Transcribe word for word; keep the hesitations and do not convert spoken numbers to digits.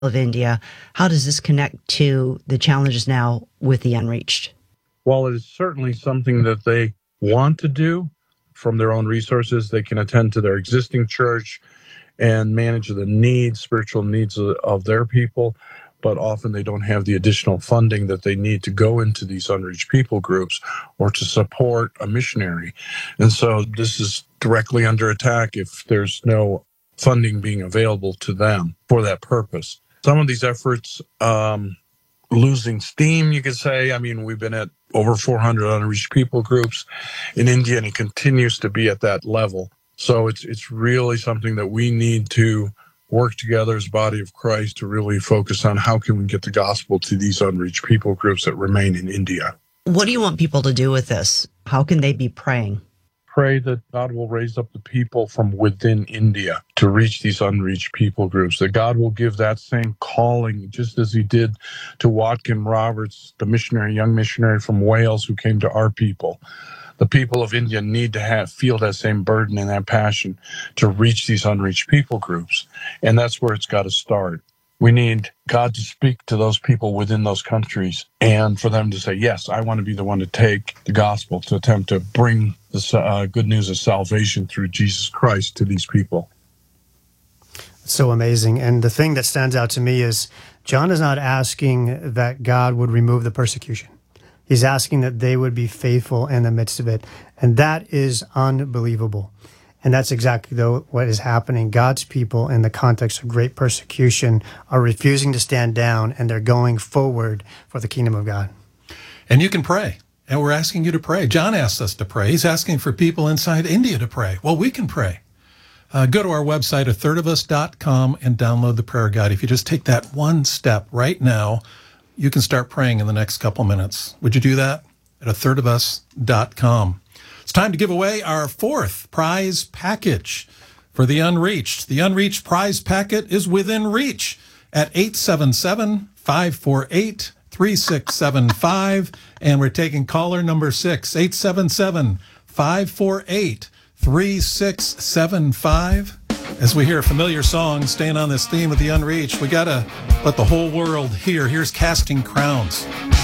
of India. How does this connect to the challenges now with the unreached? Well, it is certainly something that they want to do from their own resources. They can attend to their existing church and manage the needs, spiritual needs of, of their people, but often they don't have the additional funding that they need to go into these unreached people groups or to support a missionary. And so this is directly under attack if there's no funding being available to them for that purpose. Some of these efforts um, losing steam, you could say. I mean, we've been at over four hundred unreached people groups in India, and it continues to be at that level. So it's it's really something that we need to work together as body of Christ to really focus on how can we get the gospel to these unreached people groups that remain in India. What do you want people to do with this? How can they be praying? Pray that God will raise up the people from within India to reach these unreached people groups, that God will give that same calling, just as he did to Watkin Roberts, the missionary, young missionary from Wales who came to our people. The people of India need to have feel that same burden and that passion to reach these unreached people groups. And that's where it's got to start. We need God to speak to those people within those countries and for them to say, yes, I want to be the one to take the gospel, to attempt to bring the uh, good news of salvation through Jesus Christ to these people. So amazing. And the thing that stands out to me is John is not asking that God would remove the persecution. He's asking that they would be faithful in the midst of it. And that is unbelievable. And that's exactly though what is happening. God's people, in the context of great persecution, are refusing to stand down, and they're going forward for the kingdom of God. And you can pray. And we're asking you to pray. John asked us to pray. He's asking for people inside India to pray. Well, we can pray. Uh, go to our website, a third of us dot com, and download the prayer guide. If you just take that one step right now, you can start praying in the next couple minutes. Would you do that? At a third of us dot com. It's time to give away our fourth prize package for the unreached. The unreached prize packet is within reach at eight seven seven, five four eight, three six seven five. And we're taking caller number six, eight seven seven, five four eight, three six seven five. As we hear a familiar song, staying on this theme of the unreached, we got to let the whole world hear. Here's Casting Crowns.